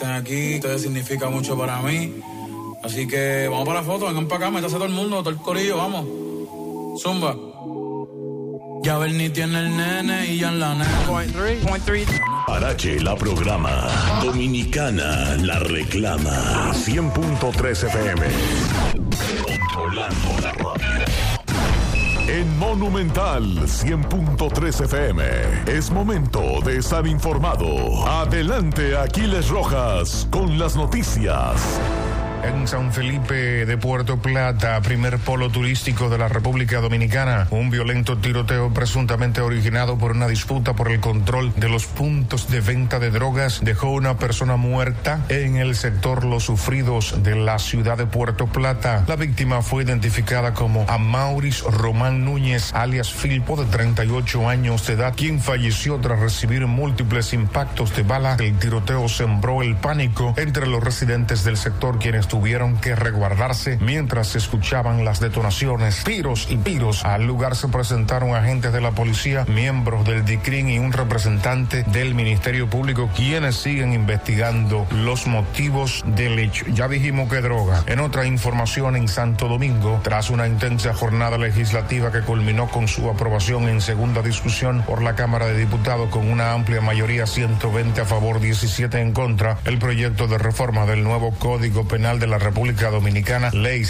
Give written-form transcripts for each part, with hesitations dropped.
Aquí, ustedes significa mucho para mí. Así que vamos para la foto, vengan para acá, métase todo el mundo, todo el corillo, vamos. Zumba. Ya Bernie tiene el nene y ya en la nena. 3.3. Arache la programa. Dominicana la reclama. 100.3 FM. Controlando la radio. En Monumental 100.3 FM. Es momento de estar informado. Adelante, Aquiles Rojas, con las noticias. En San Felipe de Puerto Plata, primer polo turístico de la República Dominicana, un violento tiroteo presuntamente originado por una disputa por el control de los puntos de venta de drogas dejó una persona muerta en el sector Los Sufridos de la ciudad de Puerto Plata. La víctima fue identificada como Amauris Román Núñez, alias Filpo, de 38 años de edad, quien falleció tras recibir múltiples impactos de bala. El tiroteo sembró el pánico entre los residentes del sector, quienes tuvieron que resguardarse mientras escuchaban las detonaciones, tiros y tiros. Al lugar se presentaron agentes de la policía, miembros del DICRIN y un representante del Ministerio Público, quienes siguen investigando los motivos del hecho. Ya dijimos que droga. En otra información, en Santo Domingo, tras una intensa jornada legislativa que culminó con su aprobación en segunda discusión por la Cámara de Diputados con una amplia mayoría, 120 a favor, 17 en contra, el proyecto de reforma del nuevo Código Penal de la República Dominicana, Ley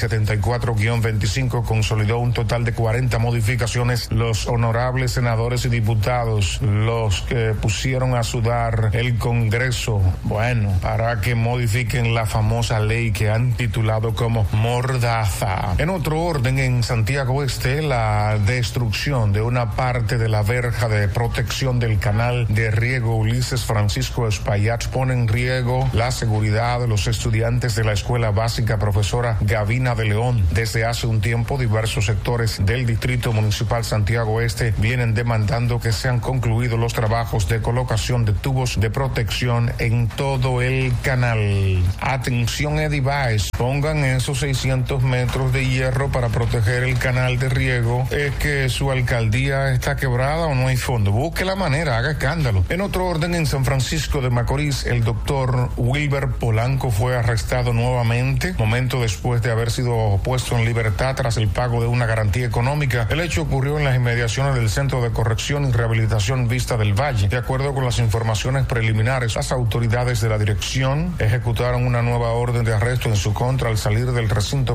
74-25, consolidó un total de 40 modificaciones. Los honorables senadores y diputados, los que pusieron a sudar el Congreso, para que modifiquen la famosa ley que han titulado como Mordaza. En otro orden, en Santiago Este, la destrucción de una parte de la verja de protección del canal de riego Ulises Francisco Espaillat pone en riesgo la seguridad de los estudiantes de la Escuela Básica Profesora Gavina de León. Desde hace un tiempo, diversos sectores del Distrito Municipal Santiago Este vienen demandando que sean concluidos los trabajos de colocación de tubos de protección en todo el canal. Atención, Ediváez, pongan esos 600 metros de hierro para proteger el canal de riego. ¿Es que su alcaldía está quebrada o no hay fondo? Busque la manera, haga escándalo. En otro orden, en San Francisco de Macorís, el doctor Wilber Polanco fue arrestado nuevamente, momento después de haber sido puesto en libertad tras el pago de una garantía económica. El hecho ocurrió en las inmediaciones del Centro de Corrección y Rehabilitación Vista del Valle. De acuerdo con las informaciones preliminares, las autoridades de la dirección ejecutaron una nueva orden de arresto en su contra al salir del recinto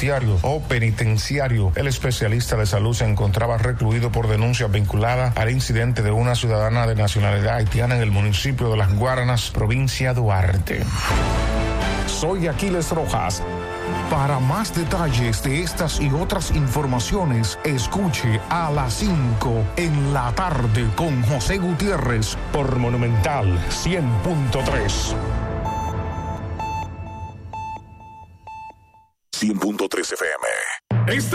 penitenciario. El especialista de salud se encontraba recluido por denuncia vinculada al incidente de una ciudadana de nacionalidad haitiana en el municipio de Las Guaranas, provincia de Duarte. Soy Aquiles Rojas. Para más detalles de estas y otras informaciones, escuche a las 5 en la tarde con José Gutiérrez por Monumental 100.3. 100.3 FM.